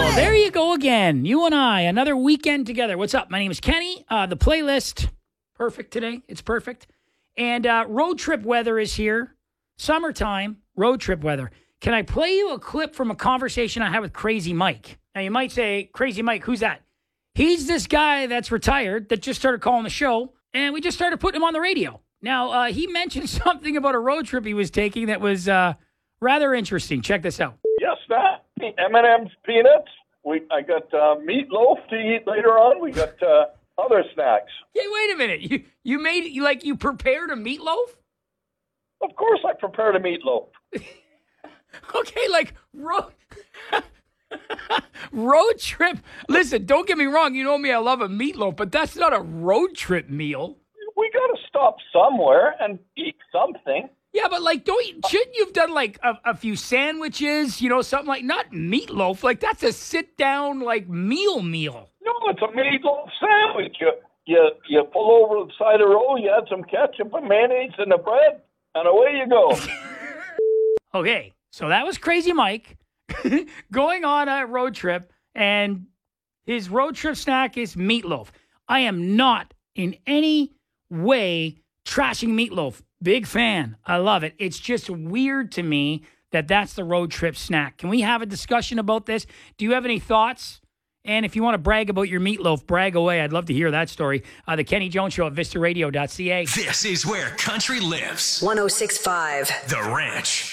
There you go again. You and I, another weekend together. What's up? My name is Kenny. The playlist, perfect today. It's perfect. And road trip weather is here. Summertime, road trip weather. Can I play you a clip from a conversation I had with Crazy Mike? Now, you might say, Crazy Mike, who's that? He's this guy that's retired that just started calling the show, and we just started putting him on the radio. Now, he mentioned something about a road trip he was taking that was rather interesting. Check this out. Yes, that. M&M's peanuts. I got meatloaf to eat later on. We got other snacks. Hey, wait a minute. You prepared a meatloaf? Of course I prepared a meatloaf. Okay, like road trip. Listen, don't get me wrong. You know me, I love a meatloaf, but that's not a road trip meal. We got to stop somewhere and eat something. Yeah, but shouldn't you have done like a few sandwiches, something like, not meatloaf, like that's a sit down like meal. No, it's a meatloaf sandwich. You pull over the side of the road, you add some ketchup and mayonnaise in the bread, and away you go. Okay, so that was Crazy Mike going on a road trip, and his road trip snack is meatloaf. I am not in any way trashing meatloaf. Big fan. I love it. It's just weird to me that that's the road trip snack. Can we have a discussion about this? Do you have any thoughts? And if you want to brag about your meatloaf, brag away. I'd love to hear that story. The Kenny Jones Show at vistaradio.ca. This is where country lives. 106.5. The Ranch.